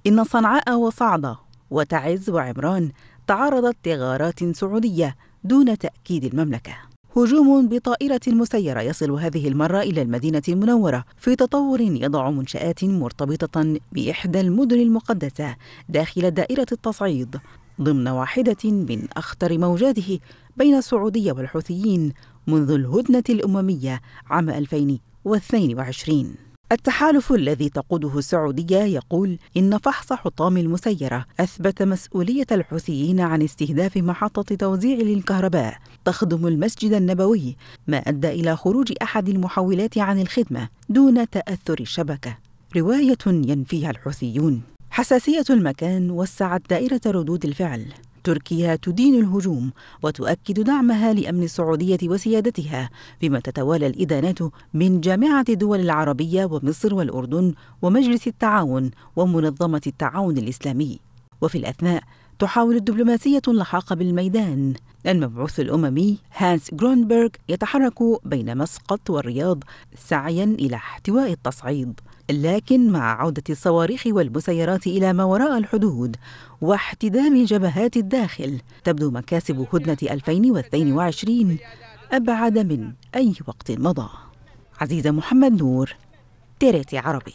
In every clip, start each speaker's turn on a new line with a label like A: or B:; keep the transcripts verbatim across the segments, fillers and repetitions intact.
A: إن صنعاء وصعدة وتعز وعمران تعرضت لغارات سعودية دون تأكيد المملكة. هجوم بطائرة مسيرة يصل هذه المرة إلى المدينة المنورة في تطور يضع منشآت مرتبطة بإحدى المدن المقدسة داخل دائرة التصعيد ضمن واحدة من أخطر موجاته بين السعودية والحوثيين منذ الهدنة الأممية عام ألفين واثنين وعشرين. التحالف الذي تقوده السعودية يقول إن فحص حطام المسيرة أثبت مسؤولية الحوثيين عن استهداف محطة توزيع للكهرباء تخدم المسجد النبوي، ما أدى إلى خروج أحد المحولات عن الخدمة دون تأثر الشبكة، رواية ينفيها الحوثيون. حساسية المكان وسعت دائرة ردود الفعل. تركيا تدين الهجوم وتؤكد دعمها لأمن السعودية وسيادتها، بما تتوالى الإدانات من جامعة الدول العربية ومصر والأردن ومجلس التعاون ومنظمة التعاون الإسلامي. وفي الأثناء تحاول الدبلوماسية اللحاق بالميدان. المبعوث الأممي هانس غرونبرغ يتحرك بين مسقط والرياض سعيا إلى احتواء التصعيد، لكن مع عودة الصواريخ والمسيرات إلى ما وراء الحدود واحتدام جبهات الداخل تبدو مكاسب هدنة ألفين واثنين وعشرين أبعد من أي وقت مضى. عزيزة محمد نور، تيريتي عربي.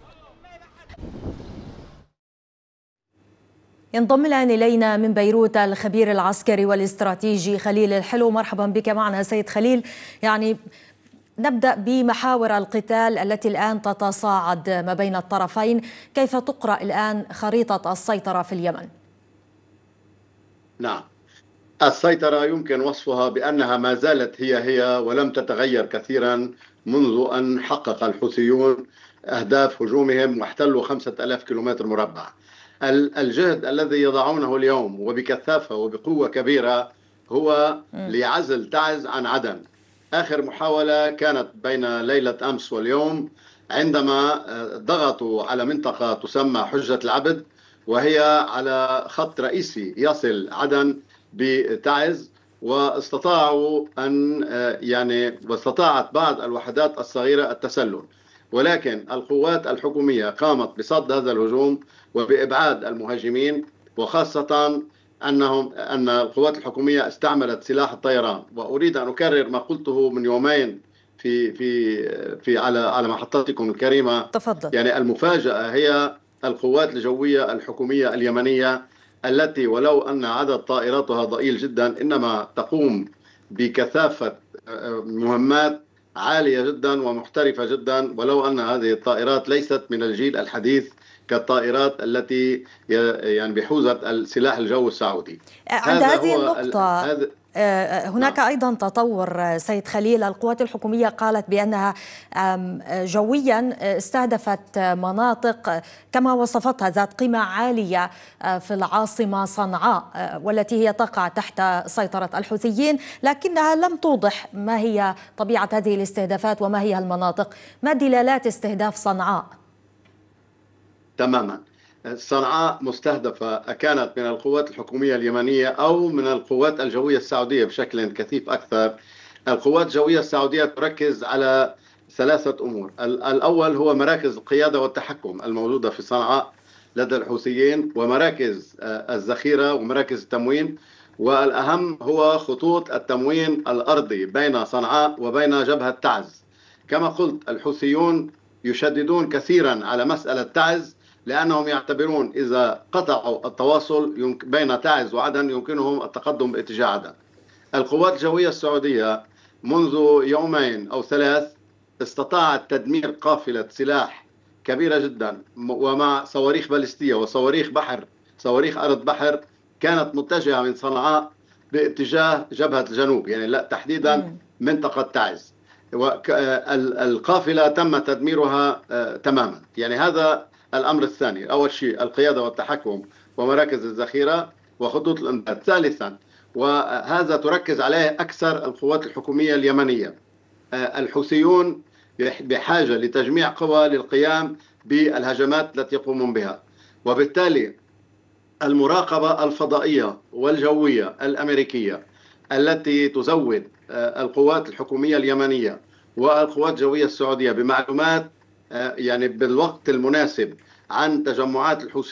B: ينضم الآن إلينا من بيروت الخبير العسكري والاستراتيجي خليل الحلو. مرحبا بك معنا سيد خليل. يعني نبدأ بمحاور القتال التي الآن تتصاعد ما بين الطرفين، كيف تقرأ الآن خريطة السيطرة في اليمن؟
C: نعم، السيطرة يمكن وصفها بأنها ما زالت هي هي ولم تتغير كثيرا منذ أن حقق الحوثيون أهداف هجومهم واحتلوا خمسة آلاف كيلومتر مربع. الجهد الذي يضعونه اليوم وبكثافة وبقوة كبيرة هو لعزل تعز عن عدن. آخر محاولة كانت بين ليلة أمس واليوم عندما ضغطوا على منطقة تسمى حجة العبد، وهي على خط رئيسي يصل عدن بتعز، واستطاعوا أن يعني واستطاعت بعض الوحدات الصغيرة التسلل، ولكن القوات الحكومية قامت بصد هذا الهجوم وبإبعاد المهاجمين، وخاصة أنهم أن القوات الحكومية استعملت سلاح الطيران. وأريد أن أكرر ما قلته من يومين في في في على على محطتكم الكريمة.
B: تفضل.
C: يعني المفاجأة هي القوات الجوية الحكومية اليمنية التي ولو أن عدد طائراتها ضئيل جدا إنما تقوم بكثافة مهمات عالية جدا ومحترفة جدا، ولو أن هذه الطائرات ليست من الجيل الحديث كالطائرات التي يعني بحوزة السلاح الجوي السعودي.
B: عند هذه النقطة هناك أيضا تطور سيد خليل. القوات الحكومية قالت بأنها جويا استهدفت مناطق كما وصفتها ذات قيمة عالية في العاصمة صنعاء، والتي هي تقع تحت سيطرة الحوثيين، لكنها لم توضح ما هي طبيعة هذه الاستهدافات وما هي المناطق. ما دلالات استهداف صنعاء؟
C: تماما، صنعاء مستهدفة كانت من القوات الحكومية اليمنية أو من القوات الجوية السعودية بشكل كثيف أكثر. القوات الجوية السعودية تركز على ثلاثة أمور. الأول هو مراكز القيادة والتحكم الموجودة في صنعاء لدى الحوثيين، ومراكز الذخيرة ومراكز التموين، والأهم هو خطوط التموين الأرضي بين صنعاء وبين جبهة تعز. كما قلت، الحوثيون يشددون كثيرا على مسألة تعز لأنهم يعتبرون إذا قطعوا التواصل بين تعز وعدن يمكنهم التقدم باتجاه عدن. القوات الجوية السعودية منذ يومين أو ثلاث استطاعت تدمير قافلة سلاح كبيرة جدا ومع صواريخ باليستية وصواريخ بحر صواريخ أرض بحر كانت متجهة من صنعاء باتجاه جبهة الجنوب، يعني لا تحديدا منطقة تعز. والقافلة تم تدميرها تماما. يعني هذا الأمر الثاني. أول شيء القيادة والتحكم ومراكز الذخيرة وخطوط الإمداد. ثالثا، وهذا تركز عليه أكثر القوات الحكومية اليمنية، الحوثيون بحاجة لتجميع قوى للقيام بالهجمات التي يقومون بها، وبالتالي المراقبة الفضائية والجوية الأمريكية التي تزود القوات الحكومية اليمنية والقوات الجوية السعودية بمعلومات يعني بالوقت المناسب عن تجمعات الحوثيين